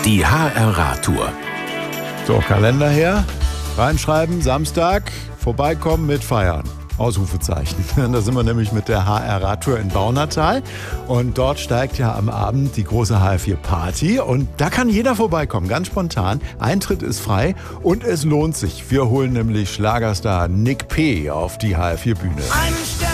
Die HR-Radtour. So, Kalender her, reinschreiben, Samstag, vorbeikommen mit Feiern. Ausrufezeichen. Da sind wir nämlich mit der HR-Radtour in Baunatal und dort steigt ja am Abend die große HR4-Party und da kann jeder vorbeikommen, ganz spontan. Eintritt ist frei und es lohnt sich. Wir holen nämlich Schlagerstar Nick P. auf die HR4-Bühne.